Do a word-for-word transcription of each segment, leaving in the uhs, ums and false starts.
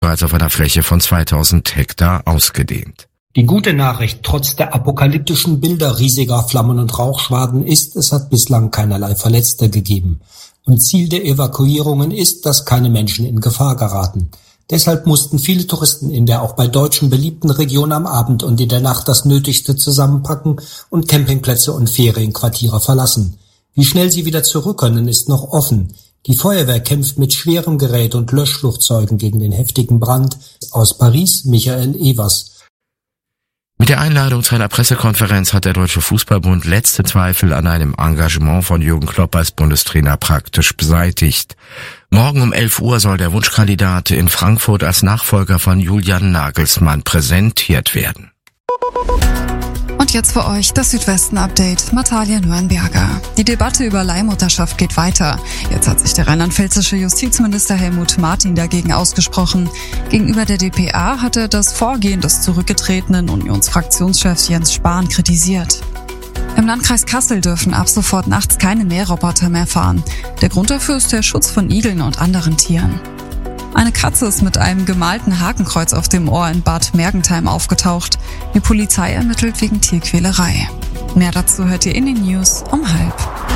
bereits auf einer Fläche von zweitausend Hektar ausgedehnt. Die gute Nachricht trotz der apokalyptischen Bilder riesiger Flammen und Rauchschwaden ist, es hat bislang keinerlei Verletzte gegeben. Und Ziel der Evakuierungen ist, dass keine Menschen in Gefahr geraten. Deshalb mussten viele Touristen in der auch bei Deutschen beliebten Region am Abend und in der Nacht das Nötigste zusammenpacken und Campingplätze und Ferienquartiere verlassen. Wie schnell sie wieder zurück können, ist noch offen. Die Feuerwehr kämpft mit schwerem Gerät und Löschflugzeugen gegen den heftigen Brand. Aus Paris, Michael Evers. Mit der Einladung zu einer Pressekonferenz hat der Deutsche Fußballbund letzte Zweifel an einem Engagement von Jürgen Klopp als Bundestrainer praktisch beseitigt. Morgen um elf Uhr soll der Wunschkandidat in Frankfurt als Nachfolger von Julian Nagelsmann präsentiert werden. Und jetzt für euch das Südwesten-Update. Natalia Nürnberger. Die Debatte über Leihmutterschaft geht weiter. Jetzt hat sich der rheinland-pfälzische Justizminister Helmut Martin dagegen ausgesprochen. Gegenüber der D P A hat er das Vorgehen des zurückgetretenen Unionsfraktionschefs Jens Spahn kritisiert. Im Landkreis Kassel dürfen ab sofort nachts keine Mähroboter mehr fahren. Der Grund dafür ist der Schutz von Igeln und anderen Tieren. Eine Katze ist mit einem gemalten Hakenkreuz auf dem Ohr in Bad Mergentheim aufgetaucht. Die Polizei ermittelt wegen Tierquälerei. Mehr dazu hört ihr in den News um halb.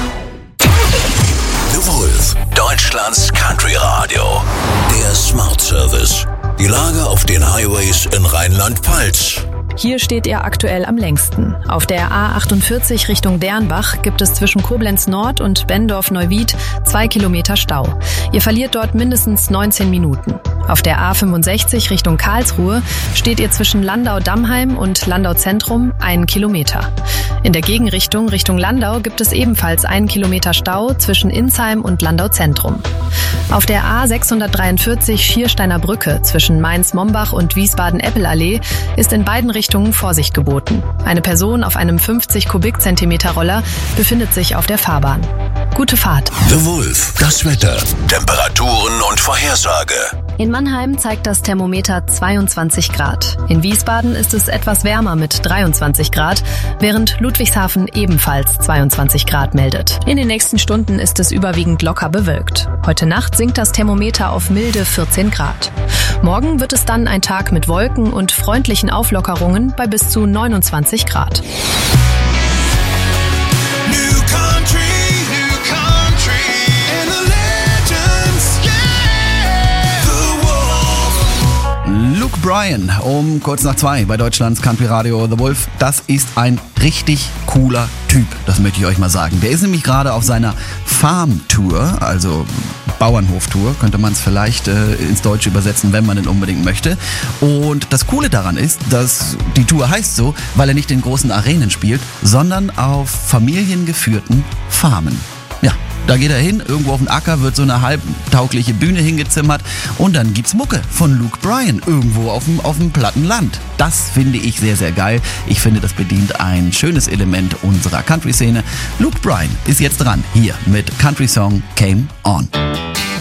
The Wolf, Deutschlands Country Radio. Der Smart Service. Die Lage auf den Highways in Rheinland-Pfalz. Hier steht er aktuell am längsten. Auf der A achtundvierzig Richtung Dernbach gibt es zwischen Koblenz Nord und Bendorf-Neuwied zwei Kilometer Stau. Ihr verliert dort mindestens neunzehn Minuten. Auf der A fünfundsechzig Richtung Karlsruhe steht ihr zwischen Landau-Dammheim und Landau-Zentrum einen Kilometer. In der Gegenrichtung Richtung Landau gibt es ebenfalls einen Kilometer Stau zwischen Insheim und Landau-Zentrum. Auf der A sechshundertdreiundvierzig Schiersteiner Brücke zwischen Mainz-Mombach und Wiesbaden-Eppelallee ist in beiden Richtungen Vorsicht geboten. Eine Person auf einem fünfzig Kubikzentimeter Roller befindet sich auf der Fahrbahn. Gute Fahrt. The Wolf, das Wetter, Temperaturen und Vorhersage. In Mannheim zeigt das Thermometer zweiundzwanzig Grad. In Wiesbaden ist es etwas wärmer mit dreiundzwanzig Grad, während Ludwigshafen ebenfalls zweiundzwanzig Grad meldet. In den nächsten Stunden ist es überwiegend locker bewölkt. Heute Nacht sinkt das Thermometer auf milde vierzehn Grad. Morgen wird es dann ein Tag mit Wolken und freundlichen Auflockerungen bei bis zu neunundzwanzig Grad. Luke Bryan um kurz nach zwei bei Deutschlands Country Radio The Wolf. Das ist ein richtig cooler Typ, das möchte ich euch mal sagen. Der ist nämlich gerade auf seiner Farm-Tour, also Bauernhof-Tour, könnte man es vielleicht äh, ins Deutsche übersetzen, wenn man denn unbedingt möchte. Und das Coole daran ist, dass die Tour heißt so, weil er nicht in großen Arenen spielt, sondern auf familiengeführten Farmen. Ja, da geht er hin, irgendwo auf dem Acker wird so eine halbtaugliche Bühne hingezimmert und dann gibt's Mucke von Luke Bryan irgendwo auf dem, auf dem platten Land. Das finde ich sehr, sehr geil. Ich finde, das bedient ein schönes Element unserer Country-Szene. Luke Bryan ist jetzt dran, hier mit Country Song Came On.